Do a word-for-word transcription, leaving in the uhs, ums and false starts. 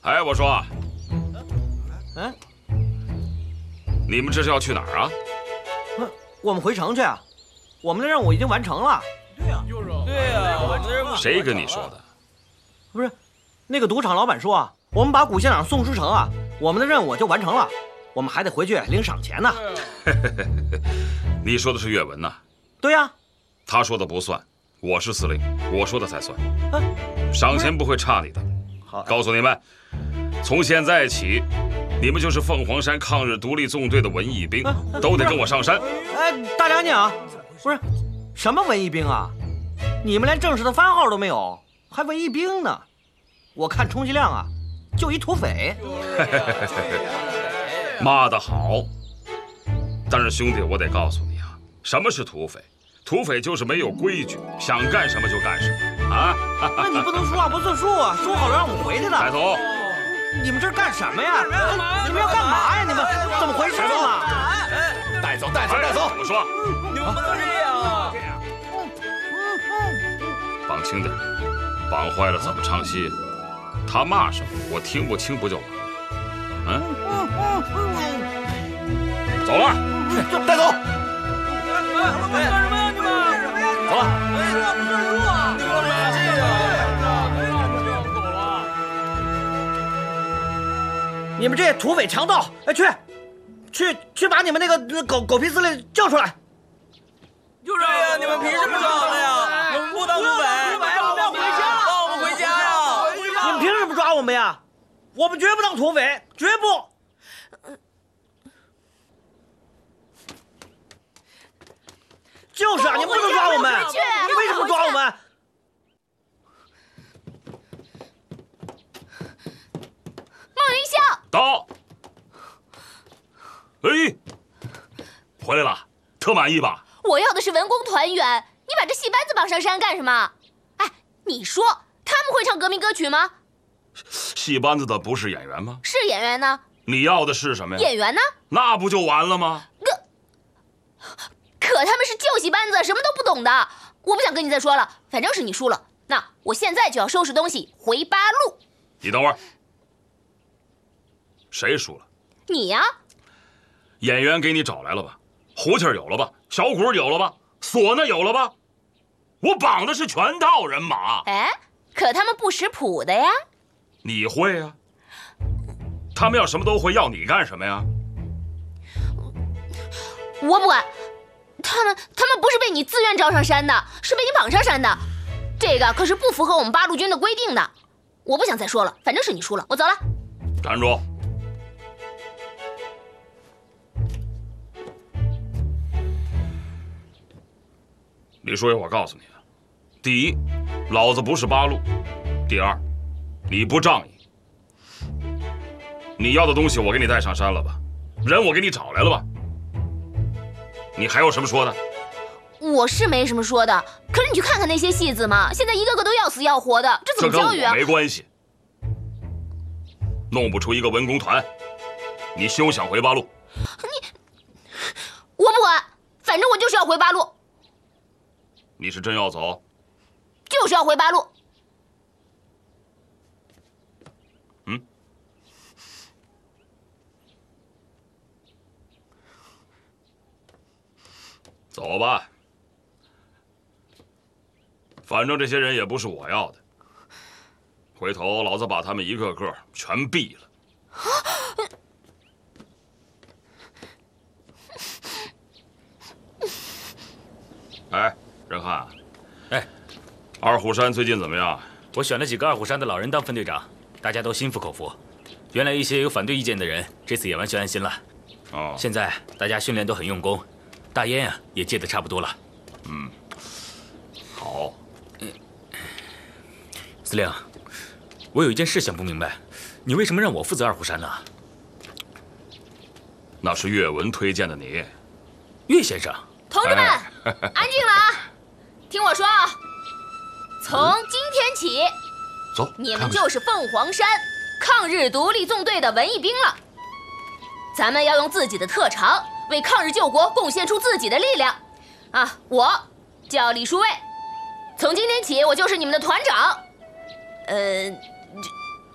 哎，我说， 嗯， 你们这是要去哪儿啊？ 嗯，我们回城去啊。我们的任务已经完成了。 对呀，就是。对呀，我们的任务。 谁跟你说的？ 不是，那个赌场老板说啊，我们把古县长送出城啊，我们的任务就完成了。我们还得回去领赏钱呢。 你说的是岳文呐？ 对呀。 他说的不算，我是司令，我说的才算。 啊， 赏钱不会差你的。 好， 告诉你们，从现在起，你们就是凤凰山抗日独立纵队的文艺兵，啊、都得跟我上山。 哎，大长警啊，不是，什么文艺兵啊？你们连正式的番号都没有，还文艺兵呢？我看充其量啊，就一土匪。 骂得好，但是兄弟，我得告诉你啊，什么是土匪？土匪就是没有规矩，想干什么就干什么啊！ 那你不能说话不算数啊，说好了让我们回去的。 带走！ 你们这是干什么呀？你们要干嘛呀？你们怎么回事嘛？ 带走，带走，带走！ 怎么说？ 你们不能这样啊！ 绑轻点，绑坏了怎么唱戏？他骂什么，我听不清不就完了？嗯？走了， 带走。 干什么呀你们？ 走了。 哎，这不算数啊！你们骂这个，哎呀，不要走了！ 你们这些土匪强盗，哎，去，去去把你们那个狗狗屁司令叫出来！ 就是呀，你们凭什么抓我们呀？我们不当土匪， 我们要回家， 放我们回家呀！ 你们凭什么抓我们呀？我们绝不当土匪，绝不！就是啊，你不能抓我们！你为什么抓我们？ 孟云霄， 到。哎，回来了，特满意吧？ 我要的是文工团员，你把这戏班子绑上山干什么？哎，你说他们会唱革命歌曲吗？ 戏班子的不是演员吗？ 是演员呢。 你要的是什么呀？ 演员呢？ 那不就完了吗？ 可他们是旧戏班子，什么都不懂的。我不想跟你再说了，反正是你输了。那我现在就要收拾东西回八路。 你等会儿，谁输了？ 你呀。 演员给你找来了吧？胡琴有了吧？小鼓有了吧？唢呐有了吧？我绑的是全套人马。 哎，可他们不识谱的呀。 你会啊？他们要什么都会，要你干什么呀？ 我不管。他们他们不是被你自愿招上山的，是被你绑上山的，这个可是不符合我们八路军的规定的。我不想再说了，反正是你输了，我走了。 站住！李书记，我告诉你啊，第一，老子不是八路；第二，你不仗义。你要的东西我给你带上山了吧？人我给你找来了吧？你还有什么说的？ 我是没什么说的，可是你去看看那些戏子嘛，现在一个个都要死要活的，这怎么教育啊？ 这跟我没关系。弄不出一个文工团，你休想回八路。 你，我不管，反正我就是要回八路。 你是真要走？ 就是要回八路。 嗯。走吧，反正这些人也不是我要的，回头老子把他们一个个全毙了。哎，任汉， 哎， 二虎山最近怎么样？ 我选了几个二虎山的老人当分队长，大家都心服口服。原来一些有反对意见的人，这次也完全安心了。 哦， 现在大家训练都很用功。大烟啊，也戒得差不多了。 嗯，好。 嗯，司令，我有一件事想不明白，你为什么让我负责二虎山呢？ 那是岳文推荐的你。 岳先生， 同志们， 哎、 安静了啊！听我说啊，从今天起， 走， 你们就是凤凰山抗日独立纵队的文艺兵了。咱们要用自己的特长。为抗日救国贡献出自己的力量，啊！我叫李书卫，从今天起我就是你们的团长。呃，